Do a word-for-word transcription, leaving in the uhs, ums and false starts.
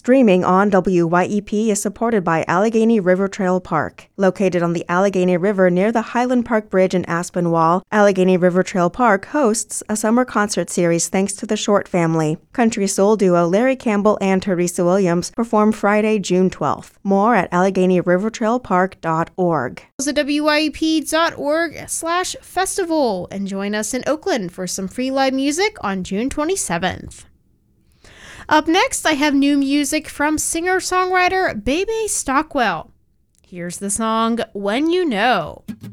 Streaming on W Y E P is supported by Allegheny River Trail Park. Located on the Allegheny River near the Highland Park Bridge in Aspinwall, Allegheny River Trail Park hosts a summer concert series thanks to the Short family. Country soul duo Larry Campbell and Teresa Williams perform Friday, June twelfth. More at allegheny river trail park dot org. At W Y E P dot org slash festival and join us in Oakland for some free live music on June twenty-seventh. Up next, I have new music from singer-songwriter Bebe Stockwell. Here's the song When You Know.